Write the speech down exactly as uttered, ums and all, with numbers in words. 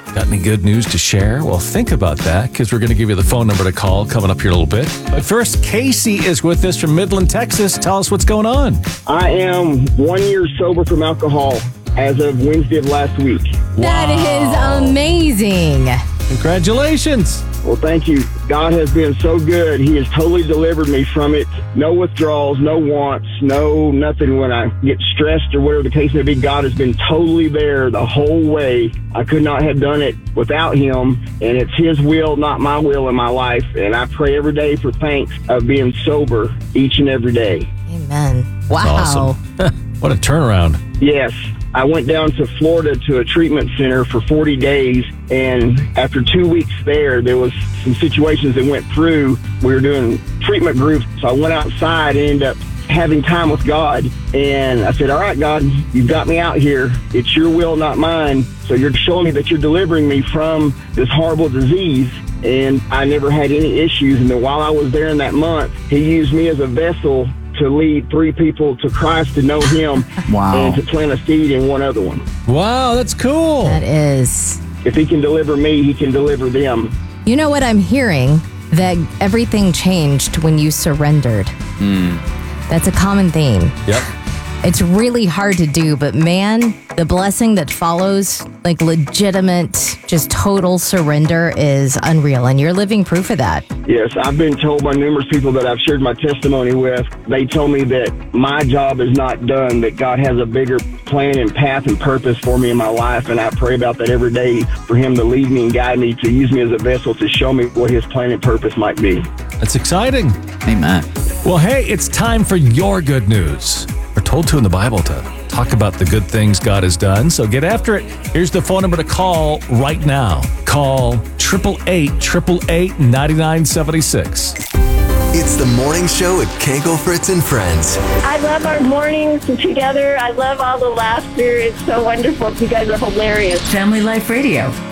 Got any good news to share? Well, think about that because we're going to give you the phone number to call coming up here in a little bit. But first, Casey is with us from Midland, Texas. Tell us what's going on. I am one year sober from alcohol as of Wednesday of last week. That Wow. is amazing. Congratulations. Well, thank you. God has been so good. He has totally delivered me from it. No withdrawals, no wants, no nothing. When I get stressed or whatever the case may be, God has been totally there the whole way. I could not have done it without him, and it's his will, not my will in my life. And I pray every day for thanks of being sober each and every day. Amen. Wow. Awesome. What a turnaround. Yes. I went down to Florida to a treatment center for forty days, and after two weeks there, there was some situations that went through. We were doing treatment groups, so I went outside and ended up having time with God, and I said, all right, God, you've got me out here. It's your will, not mine, so you're showing me that you're delivering me from this horrible disease, and I never had any issues. And then while I was there in that month, he used me as a vessel to lead three people to Christ, to know him, Wow. and to plant a seed in one other one. Wow, that's cool. That is. If he can deliver me, he can deliver them. You know what I'm hearing? That everything changed when you surrendered. That's a common theme. Yep. It's really hard to do, but man, the blessing that follows, like legitimate, just total surrender is unreal. And you're living proof of that. Yes, I've been told by numerous people that I've shared my testimony with, they told me that my job is not done, that God has a bigger plan and path and purpose for me in my life. And I pray about that every day for him to lead me and guide me, to use me as a vessel to show me what his plan and purpose might be. That's exciting. Amen. Well, hey, it's time for your good news. We're told to in the Bible to talk about the good things God has done. So get after it. Here's the phone number to call right now. Call eight eight eight, eight eight eight, nine nine seven six. It's the morning show with Kankel, Fritz, and Friends. I love our mornings together. I love all the laughter. It's so wonderful. You guys are hilarious. Family Life Radio.